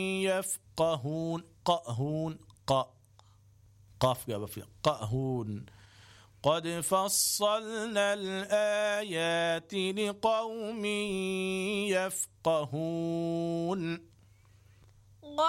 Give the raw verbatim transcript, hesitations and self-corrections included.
يفقهون قهون ق قاف جاب فيها قهون قد فصلنا الآيات لقوم يفقهون